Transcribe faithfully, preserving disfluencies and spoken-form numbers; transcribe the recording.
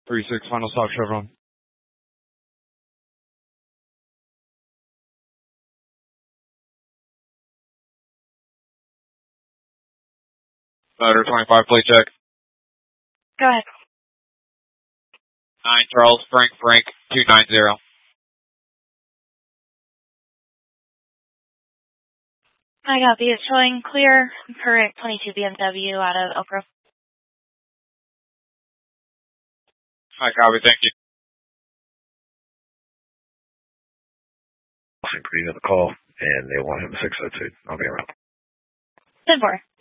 three six, final stop Chevron. Motor twenty-five, plate check. Go ahead. nine Charles, Frank, Frank, two nine zero. I got the showing clear, correct twenty-two B M W out of Elk Grove. Hi, copy, thank you. For you to the call, and they want him six oh two. I'll be around. ten four.